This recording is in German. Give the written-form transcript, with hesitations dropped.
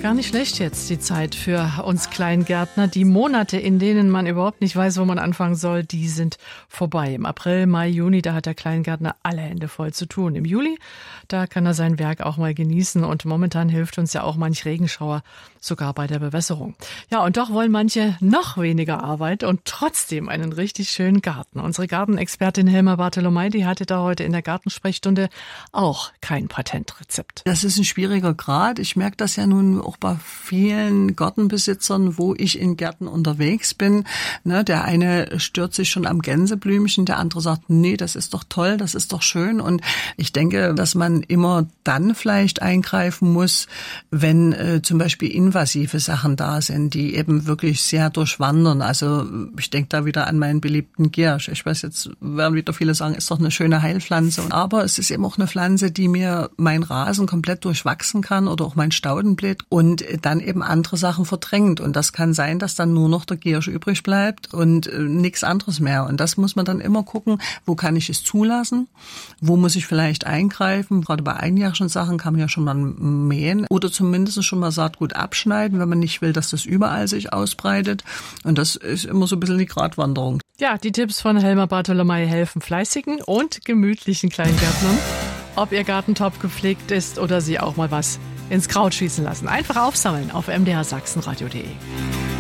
gar nicht schlecht jetzt, die Zeit für uns Kleingärtner. Die Monate, in denen man überhaupt nicht weiß, wo man anfangen soll, die sind vorbei. Im April, Mai, Juni, da hat der Kleingärtner alle Hände voll zu tun. Im Juli, da kann er sein Werk auch mal genießen. Und momentan hilft uns ja auch manch Regenschauer, sogar bei der Bewässerung. Ja, und doch wollen manche noch weniger Arbeit und trotzdem einen richtig schönen Garten. Unsere Gartenexpertin Helma Bartolomei, die hatte da heute in der Gartensprechstunde auch kein Patentrezept. Das ist ein schwieriger Grad. Ich merke das ja nun auch bei vielen Gartenbesitzern, wo ich in Gärten unterwegs bin. Ne, der eine stört sich schon am Gänseblümchen, der andere sagt, nee, das ist doch toll, das ist doch schön. Und ich denke, dass man immer dann vielleicht eingreifen muss, wenn zum Beispiel invasive Sachen da sind, die eben wirklich sehr durchwandern. Also ich denke da wieder an meinen beliebten Giersch. Ich weiß, jetzt werden wieder viele sagen, ist doch eine schöne Heilpflanze. Aber es ist eben auch eine Pflanze, die mir mein Rasen komplett durchwachsen kann oder auch mein Staudenbeet und dann eben andere Sachen verdrängt. Und das kann sein, dass dann nur noch der Giersch übrig bleibt und nichts anderes mehr. Und das muss man dann immer gucken, wo kann ich es zulassen, wo muss ich vielleicht eingreifen. Gerade bei einjährigen Sachen kann man ja schon mal mähen oder zumindest schon mal Saatgut abschneiden, wenn man nicht will, dass das überall sich ausbreitet. Und das ist immer so ein bisschen die Gratwanderung. Ja, die Tipps von Helma Bartolomei helfen fleißigen und gemütlichen Kleingärtnern. Ob ihr Garten top gepflegt ist oder sie auch mal was ins Kraut schießen lassen. Einfach aufsammeln auf mdrsachsenradio.de.